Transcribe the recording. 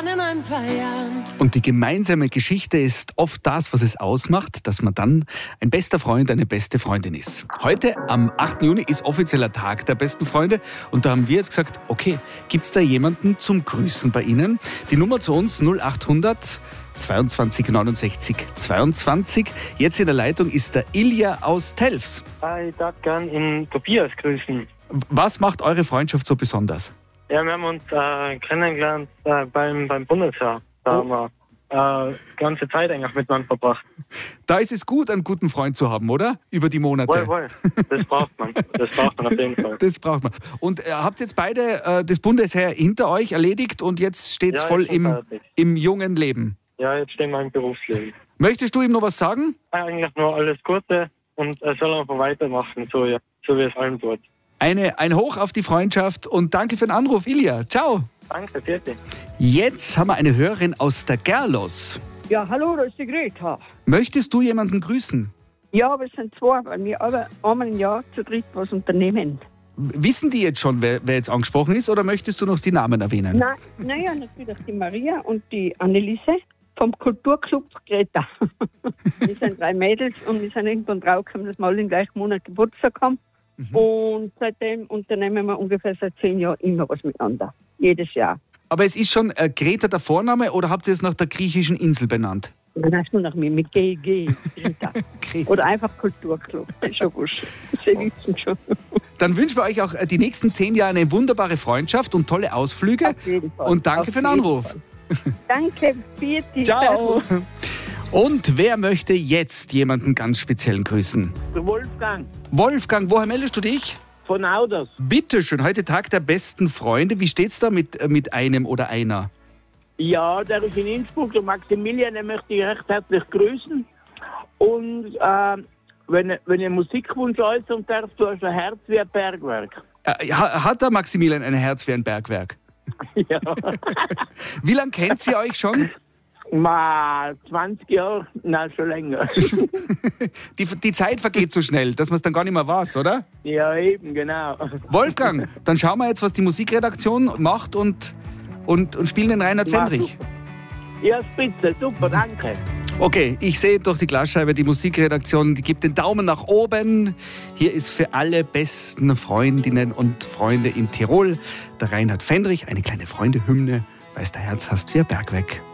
in ein paar Jahren. Und die gemeinsame Geschichte ist oft das, was es ausmacht, dass man dann ein bester Freund, eine beste Freundin ist. Heute, am 8. Juni, ist offizieller Tag der besten Freunde. Und da haben wir jetzt gesagt, okay, gibt's da jemanden zum Grüßen bei Ihnen? Die Nummer zu uns 0800 22 69 22. Jetzt in der Leitung ist der Ilja aus Telfs. Ich darf gern den Tobias grüßen. Was macht eure Freundschaft so besonders? Ja, wir haben uns kennengelernt beim Bundesheer. Da haben wir ganze Zeit eigentlich miteinander verbracht. Da ist es gut, einen guten Freund zu haben, oder? Über die Monate. Wohl. Das braucht man. Das braucht man auf jeden Fall. Das braucht man. Und habt jetzt beide das Bundesheer hinter euch erledigt und jetzt steht's voll im jungen Leben? Ja, jetzt stehen wir im Berufsleben. Möchtest du ihm noch was sagen? Eigentlich nur alles Gute und er soll einfach weitermachen, so wie es allen tut. Ein Hoch auf die Freundschaft und danke für den Anruf, Ilja. Ciao. Danke, bitte. Jetzt haben wir eine Hörerin aus der Gerlos. Ja, hallo, da ist die Greta. Möchtest du jemanden grüßen? Ja, aber es sind zwei, weil wir aber einmal im Jahr zu dritt was unternehmen. Wissen die jetzt schon, wer jetzt angesprochen ist, oder möchtest du noch die Namen erwähnen? Naja, natürlich die Maria und die Anneliese vom Kulturclub Greta. Wir sind 3 Mädels und wir sind irgendwann draufgekommen, dass wir alle im gleichen Monat Geburtstag haben. Und seitdem unternehmen wir ungefähr seit 10 Jahren immer was miteinander. Jedes Jahr. Aber es ist schon Greta der Vorname oder habt ihr es nach der griechischen Insel benannt? Dann hast du nach mir mit GG, Greta. Oder einfach Kulturclub. Das ist schon wurscht. Sie wissen schon. Dann wünschen wir euch auch die nächsten 10 Jahre eine wunderbare Freundschaft und tolle Ausflüge. Auf jeden Fall. Und danke für den Anruf. Danke, bitte. Ciao. Und wer möchte jetzt jemanden ganz speziellen grüßen? Der Wolfgang Wolfgang, woher meldest du dich? von Auders. Bitte schön, heute Tag der besten Freunde. Wie steht's da mit einem oder einer? Ja, der ist in Innsbruck, der Maximilian, den möchte ich recht herzlich grüßen. Und wenn ich einen Musikwunsch äußern darf, du hast ein Herz wie ein Bergwerk. Hat der Maximilian ein Herz wie ein Bergwerk? Ja. Wie lange kennt ihr euch schon? Mal 20 Jahre, nein, schon länger. Die Zeit vergeht so schnell, dass man es dann gar nicht mehr weiß, oder? Ja, eben, genau. Wolfgang, dann schauen wir jetzt, was die Musikredaktion macht und spielen den Reinhard Fendrich. Ja, spitze, super, danke. Okay, ich sehe durch die Glasscheibe, die Musikredaktion, die gibt den Daumen nach oben. Hier ist für alle besten Freundinnen und Freunde in Tirol der Reinhard Fendrich, eine kleine Freundehymne, weil es der Herz hast wie ein Bergwerk.